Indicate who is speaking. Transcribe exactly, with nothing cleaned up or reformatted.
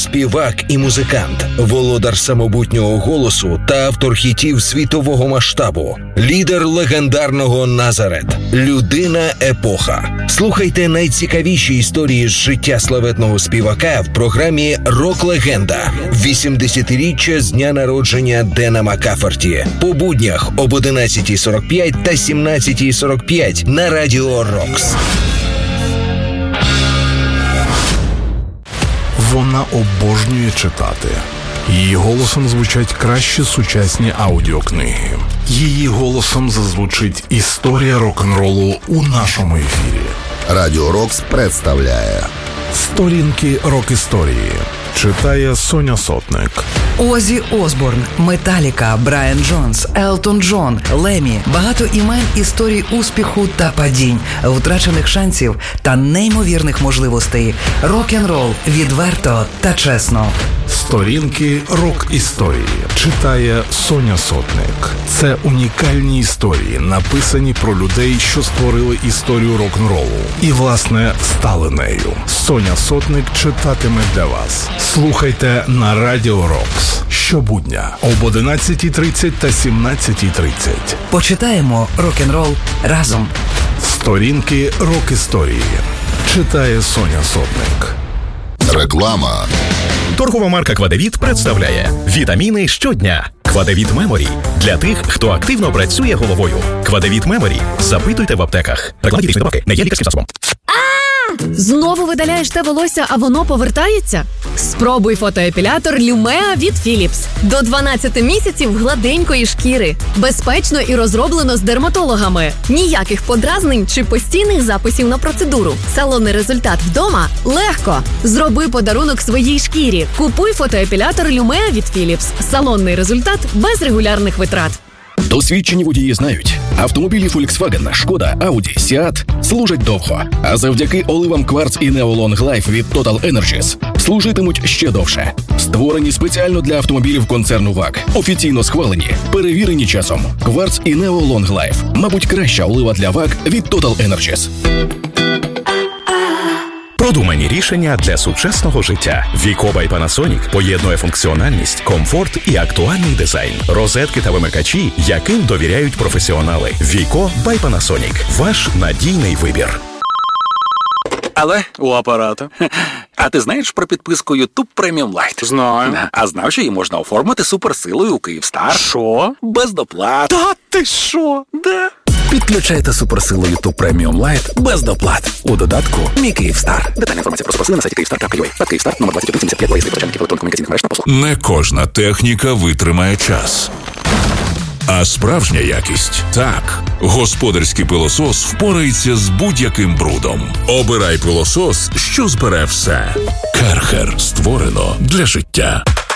Speaker 1: співак і музикант, володар самобутнього голосу та автор хітів світового масштабу, лідер легендарного Назарет, людина-епоха. Слухайте найцікавіші історії з життя славетного співака в програмі «Рок-легенда». вісімдесятиріччя з дня народження Дена Маккаферті. По буднях об одинадцятій сорок п'ять та сімнадцятій сорок п'ять на Радіо Рокс.
Speaker 2: Вона обожнює читати. Її голосом звучать кращі сучасні аудіокниги. Її голосом зазвучить історія рок-н-ролу у нашому ефірі.
Speaker 3: Радіо Рокс представляє
Speaker 2: «Сторінки рок-історії». Читає Соня Сотник.
Speaker 4: Озі Осборн, Металіка, Брайан Джонс, Елтон Джон, Лемі. Багато імен, історій успіху та падінь, втрачених шансів та неймовірних можливостей. Рок-н-рол відверто та чесно.
Speaker 2: «Сторінки рок-історії». Читає Соня Сотник. Це унікальні історії, написані про людей, що створили історію рок-н-ролу. І, власне, стали нею. Соня Сотник читатиме для вас. Слухайте на Радіо Рокс. Щобудня об одинадцятій тридцять та сімнадцятій тридцять.
Speaker 4: Почитаємо рок-н-рол разом.
Speaker 2: «Сторінки рок-історії». Читає Соня Сотник.
Speaker 3: реклама.
Speaker 5: Торгова марка «Квадевіт» представляє вітаміни щодня. «Квадевіт Меморі» для тих, хто активно працює головою. «Квадевіт Меморі» запитуйте в аптеках. Реклама дійсної добавки не є лікарським засобом.
Speaker 6: Знову видаляєш те волосся, а воно повертається? Спробуй фотоепілятор Lumea від Philips. До дванадцяти місяців гладенької шкіри. Безпечно і розроблено з дерматологами. Ніяких подразнень чи постійних записів на процедуру. Салонний результат вдома легко. Зроби подарунок своїй шкірі. Купуй фотоепілятор Lumea від Philips. Салонний результат без регулярних витрат.
Speaker 5: Досвідчені водії знають, автомобілі Volkswagen, Шкода, Audi, Seat служать довго, а завдяки оливам Quartz і Neo Long Life від Total Energies служитимуть ще довше. Створені спеціально для автомобілів концерну вак, офіційно схвалені, перевірені часом. Quartz і Neo Long Life, мабуть, краща олива для вак від Total Energies. Продумані рішення для сучасного життя. Віко by Panasonic поєднує функціональність, комфорт і актуальний дизайн. Розетки та вимикачі, яким довіряють професіонали. Віко by Panasonic. Ваш надійний вибір.
Speaker 7: Але у апарата. А ти знаєш про підписку YouTube Premium Lite?
Speaker 8: Знаю.
Speaker 7: А знав, що її можна оформити суперсилою у Київстар?
Speaker 8: Що?
Speaker 7: Без доплат.
Speaker 8: Та ти що?
Speaker 7: Да.
Speaker 8: Підключайте суперсилу YouTube Premium Lite без доплат. У додатку «Мій Київстар».
Speaker 7: Детальна інформація про суперсили на сайті київстар крапка ю а. Та Київстар, номер двадцять один сімдесят п'ять, виїзди почальників електронно-комунікаційних мереж на послуг.
Speaker 9: Не кожна техніка витримає час. А справжня якість – так. Господарський пилосос впорається з будь-яким брудом. Обирай пилосос, що збере все. Керхер створено для життя.